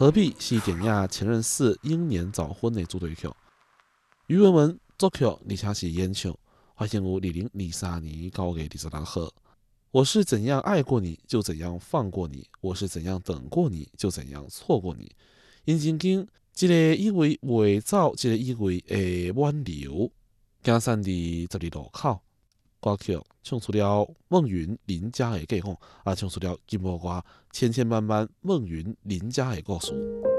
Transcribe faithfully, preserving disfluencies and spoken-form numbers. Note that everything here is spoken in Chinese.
何必是电影《前任四》英年早婚的主题曲。于文文作曲，而且是演唱，发行于二零二三年九月二十六号。我是怎样爱过你，就怎样放过你；我是怎样等过你，就怎样错过你。因真经，一个以为会走，一个以为会挽留，行散伫十二路口。歌曲唱出了孟云林家的计划，也唱出了金无歌千千万万孟云林家的故事。